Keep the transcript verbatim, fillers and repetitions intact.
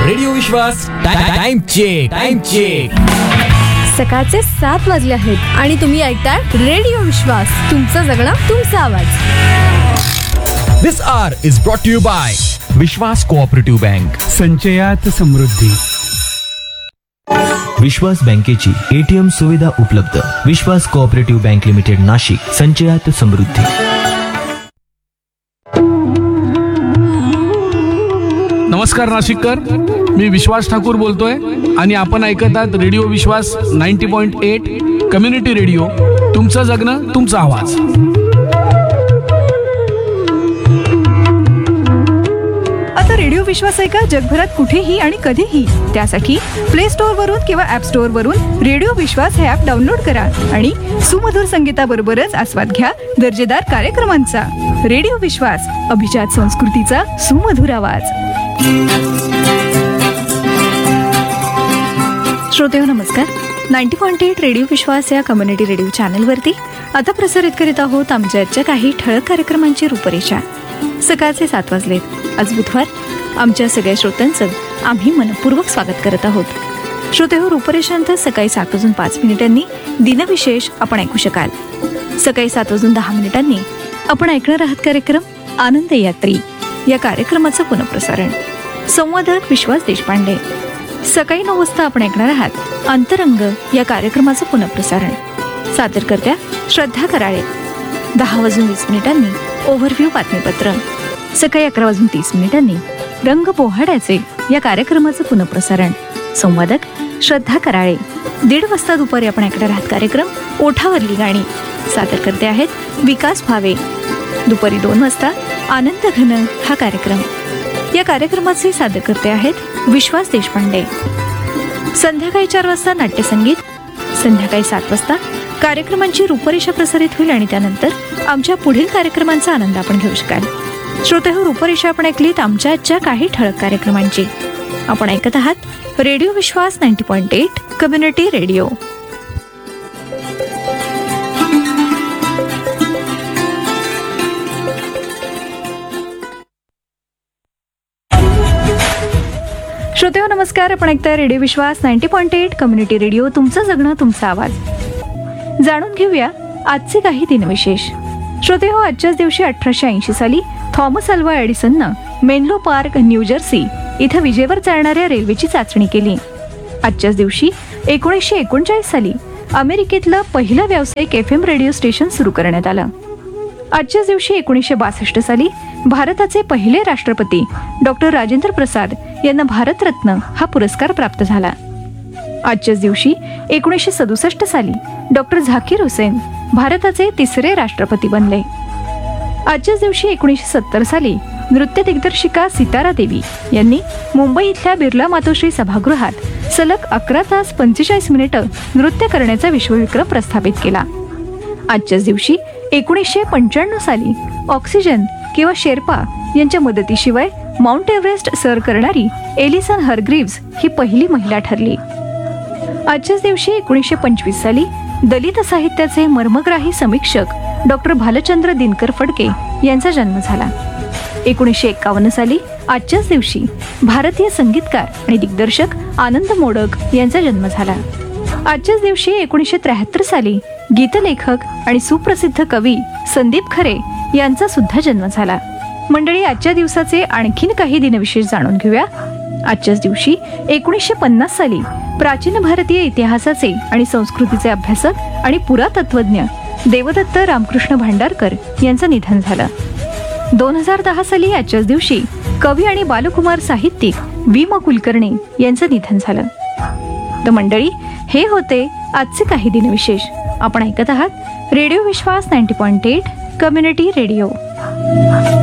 Radio विश्वास time check time check. सकाळचे सात वाजले आहेत आणि तुम्ही ऐकताय रेडिओ विश्वास, तुमचं जगणं तुमचा आवाज. This hour is brought to you by Vishwas cooperative bank. संचयात समृद्धी. विश्वास बँकेची एटीएम सुविधा उपलब्ध. विश्वास कोऑपरेटिव्ह बँक लिमिटेड नाशिक. संचयात समृद्धी. नमस्कार नाशिककर, मी विश्वास ठाकूर बोलतोय आणि आपण ऐकत आहात रेडिओ विश्वास ninety point eight community radio, तुमचं जगणं तुमचा आवाज. आता रेडिओ विश्वास ऐका जगभरात कुठेही आणि कधीही. त्यासाठी प्ले स्टोअर वरून किंवा ऍप स्टोअर वरून रेडिओ विश्वास हे ऍप डाउनलोड करा आणि सुमधुर संगीताबरोबरच आस्वाद घ्या दर्जेदार कार्यक्रमांचा. रेडिओ विश्वास, अभिजात संस्कृतीचा सुमधुर आवाज. श्रोतेहो नमस्कार. नाईन्टी पॉईंट एट रेडिओ विश्वास या कम्युनिटी रेडिओ चॅनलवरती आता प्रसारित करीत आहोत आमच्या आजच्या काही ठळक कार्यक्रमांची रूपरेषा. सकाळचे सात वाजलेत. आज बुधवार. आमच्या सगळ्या श्रोत्यांचं आम्ही मनपूर्वक स्वागत करत आहोत. श्रोतेहो, रूपरेषांत सकाळी सात वाजून पाच मिनिटांनी दिनविशेष आपण ऐकू शकाल. सकाळी सात वाजून दहा मिनिटांनी आपण ऐकणार आहात कार्यक्रम आनंद यात्री. या कार्यक्रमाचं पुनःप्रसारण संवादक विश्वास देशपांडे. सकाळी नऊ वाजता आपण ऐकणार आहात अंतरंग या कार्यक्रमाचं पुनःप्रसारण. सादरकर्त्या श्रद्धा कराळे. दहा वाजून वीस मिनिटांनी ओव्हरव्ह्यू बातमीपत्र. सकाळी अकरा वाजून तीस मिनिटांनी रंग पोहाड्याचे या कार्यक्रमाचं पुनःप्रसारण. संवादक श्रद्धा कराळे. दीड वाजता दुपारी आपण ऐकणार आहात कार्यक्रम ओठावरली गाणी. सादरकर्ते आहेत विकास भावे. दुपारी दोन वाजता आनंद घन हा कार्यक्रम. या कार्यक्रमाचे सादरकर्ते आहेत विश्वास देशपांडे. संध्याकाळी चार वाजता नाट्यसंगीत. संध्याकाळी सात वाजता कार्यक्रमांची रूपरेषा प्रसारित होईल आणि त्यानंतर आमच्या पुढील कार्यक्रमांचा आनंद आपण घेऊ शकाल. श्रोतेहो, रूपरेषा आपण ऐकलीत आमच्या आजच्या काही ठळक कार्यक्रमांची. आपण ऐकत आहात रेडिओ विश्वास ninety point eight community radio. श्रोतेहो नमस्कार. आपण ऐकताय रेडिओ विश्वास ninety point eight community radio, तुमचं जगणं तुमचा आवाज. जाणून घेऊया आजचे काही दिनविशेष. श्रोतेहो, आजच्याच दिवशी अठराशे ऐंशी साली Thomas Alva एडिसननं Menlo park, new Jersey इथं विजेवर चालणाऱ्या रेल्वेची चाचणी केली. आजच्याच दिवशी एकोणीसशे एकोणचाळीस साली अमेरिकेतलं पहिलं व्यावसायिक एफ एम रेडिओ स्टेशन सुरू करण्यात आलं. आजच्याच दिवशी एकोणीसशे बासष्ट साली भारताचे पहिले राष्ट्रपती डॉक्टर राजेंद्र प्रसाद यांना भारतरत्न हा पुरस्कार प्राप्त झाला. आजच्याच दिवशी एकोणीसशे सदुसष्ट साली डॉक्टर झाकीर हुसेन भारताचे तिसरे राष्ट्रपती बनले. आजच्याच दिवशी एकोणीसशे सत्तर साली नृत्य दिग्दर्शिका सितारा देवी यांनी मुंबई इथल्या बिर्ला मातोश्री सभागृहात सलग अकरा तास पंचेचाळीस मिनिटं नृत्य करण्याचा विश्वविक्रम प्रस्थापित केला. आजच्याच दिवशी एकोणीसशे पंच्याण्णव साली ऑक्सिजन किंवा शेर्पा यांच्या मदतीशिवाय माउंट एव्हरेस्ट सर करणारी एलिसन हरग्रीव्स ही पहिली महिला ठरली. आजच्याच दिवशी एकोणीसशे पंचवीस साली दलित साहित्याचे मर्मग्राही समीक्षक डॉक्टर भालचंद्र दिनकर फडके यांचा जन्म झाला. एकोणीसशे एक्कावन्न साली आजच्याच दिवशी भारतीय संगीतकार आणि दिग्दर्शक आनंद मोडक यांचा जन्म झाला. आजच्याच दिवशी एकोणीसशे त्र्याहत्तर साली गीतलेखक आणि सुप्रसिद्ध कवी संदीप खरे यांचा सुद्धा जन्म झाला. मंडळी, आजच्या दिवसाचे आणखीन काही दिनविशेष जाणून घेऊया. आजच्याच दिवशी एकोणीसशे पन्नास साली प्राचीन भारतीय इतिहासाचे आणि संस्कृतीचे अभ्यासक आणि पुरातत्वज्ञ देवदत्त रामकृष्ण भांडारकर यांचं निधन झालं. दोन हजार दहा साली आजच्याच दिवशी कवी आणि बालकुमार साहित्यिक वी म कुलकर्णी यांचं निधन झालं. तर मंडळी, हे होते आजचे काही दिनविशेष. आपण ऐकत आहात रेडिओ विश्वास ninety point eight community radio.